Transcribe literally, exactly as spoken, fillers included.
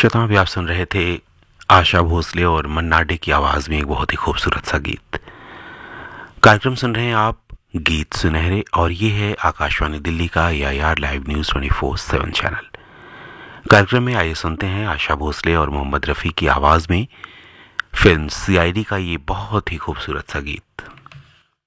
श्रोताओं भी आप सुन रहे थे आशा भोसले और मन्ना डे की आवाज़ में एक बहुत ही खूबसूरत सा गीत। कार्यक्रम सुन रहे हैं आप गीत सुनहरे और ये है आकाशवाणी दिल्ली का या यार live news twenty four seven channel. कार्यक्रम में आइए सुनते हैं आशा भोसले और मोहम्मद रफ़ी की आवाज़ में फिल्म सीआईडी का ये बहुत ही खूबसूरत सा गीत।